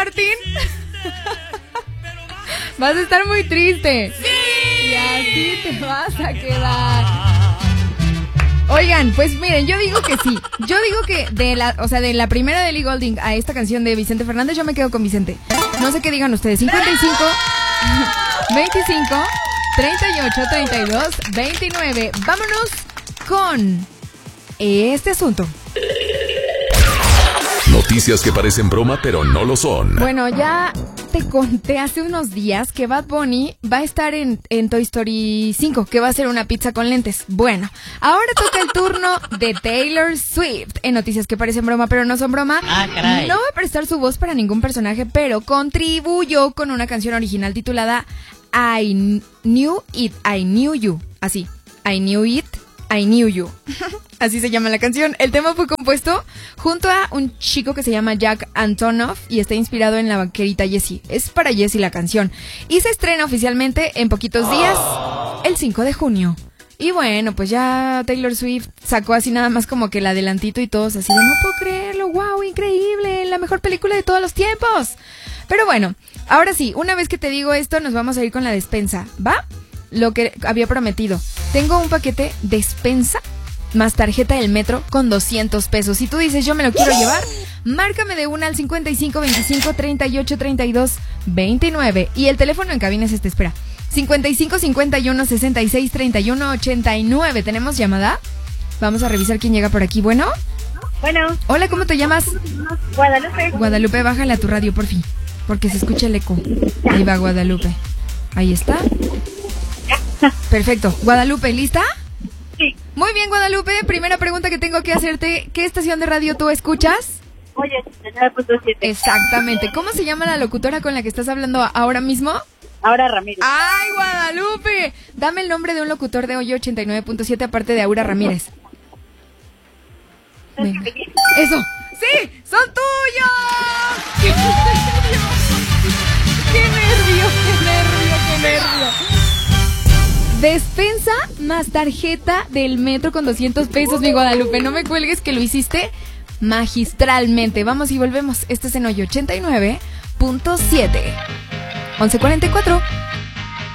Martín? Vas a estar muy triste. ¡Sí! Y así te vas a quedar. Oigan, pues miren, yo digo que sí. Yo digo que de la primera de Ellie Goulding a esta canción de Vicente Fernández, yo me quedo con Vicente. No sé qué digan ustedes. 55, 25, 38, 32, 29. Vámonos con este asunto. Noticias que parecen broma, pero no lo son. Bueno, ya te conté hace unos días que Bad Bunny va a estar en Toy Story 5, que va a ser una pizza con lentes. Bueno, ahora toca el turno de Taylor Swift. En Noticias que parecen broma, pero no son broma. Ah, caray. No va a prestar su voz para ningún personaje, pero contribuyó con una canción original titulada I Knew It, I Knew You. Así, I Knew It, I Knew You. Así se llama la canción. El tema fue compuesto junto a un chico que se llama Jack Antonoff y está inspirado en la vaquerita Jessie. Es para Jessie la canción. Y se estrena oficialmente en poquitos días, el 5 de junio. Y bueno, pues ya Taylor Swift sacó así nada más como que el adelantito y todos así de no puedo creerlo, wow, increíble, la mejor película de todos los tiempos. Pero bueno, ahora sí, una vez que te digo esto, nos vamos a ir con la despensa, ¿va? Lo que había prometido. Tengo un paquete despensa más tarjeta del metro con 200 pesos. Si tú dices yo me lo quiero llevar, márcame de una al 55 25 38 32 29. Y el teléfono en cabina es espera. 55 51 66 31 89. ¿Tenemos llamada? Vamos a revisar quién llega por aquí. Bueno. Hola, ¿cómo te llamas? Guadalupe. Guadalupe, bájale a tu radio, por fin. Porque se escucha el eco. Ahí va Guadalupe. Ahí está. Perfecto. Guadalupe, ¿lista? Sí. Muy bien, Guadalupe. Primera pregunta que tengo que hacerte. ¿Qué estación de radio tú escuchas? Oye, 9.7. Exactamente. ¿Cómo se llama la locutora con la que estás hablando ahora mismo? Aura Ramírez. ¡Ay, Guadalupe! Dame el nombre de un locutor de hoy 89.7 aparte de Aura Ramírez. Venga. ¡Eso! ¡Sí! ¡Son tuyos! ¡Qué nervio! ¡Qué nervio! ¡Qué nervio! ¡Qué nervio! Despensa más tarjeta del metro con 200 pesos, mi Guadalupe. No me cuelgues que lo hiciste magistralmente. Vamos y volvemos. Este es en hoy 89.7. 11:44.